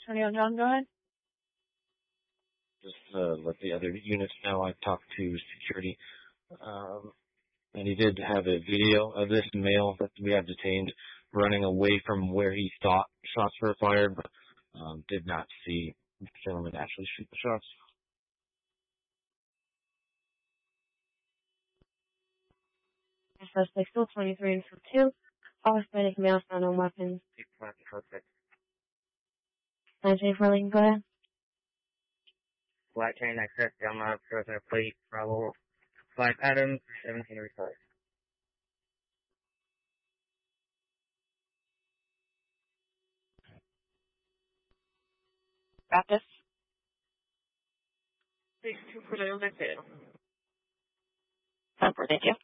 Antonio. John, go ahead. Just let the other units know I talked to security. And he did have a video of this male that we have detained running away from where he thought shots were fired, but did not see the gentleman actually shoot the shots. Suspect still 23 and 2. All Hispanic males found no weapons. Perfect. 9J Furling, go ahead. Black chain access down my prisoner plate, Bravo 5 Adams, 17 report. Baptist. 62 for Leon Mateo. Thank you.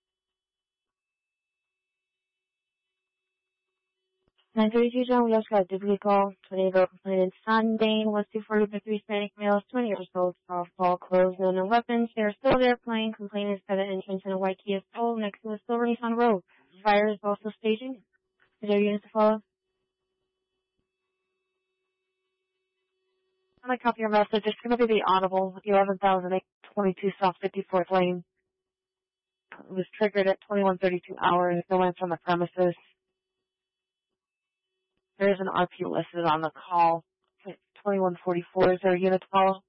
932 John, we also got a duplicate call. 20-year-old complainant son Dane was 240 3 Hispanic males, 20 years old, softball, clothes, no weapons. They are still there playing. Complainants by the entrance in a white Kia Soul next to a silver Nissan Rogue. Fire is also staging. Is there units to follow? I'm going to copy your message. It's going to be the Audible 11,822 South 54th Lane. It was triggered at 21:32 hours. No one from the premises. There is an RP listed on the call. 2144. Is there a unit to follow?